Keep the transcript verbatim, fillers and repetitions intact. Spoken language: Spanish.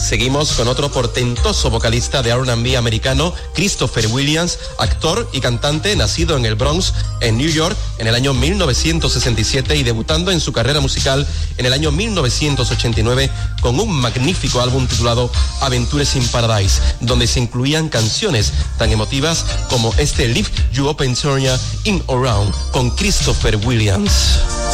Seguimos con otro portentoso vocalista de R and B americano, Christopher Williams, actor y cantante nacido en el Bronx, en New York, en el año mil novecientos sesenta y siete y debutando en su carrera musical en el año mil novecientos ochenta y nueve con un magnífico álbum titulado Adventures in Paradise, donde se incluían canciones tan emotivas como este Lift You Up and Turn Ya In Around con Christopher Williams.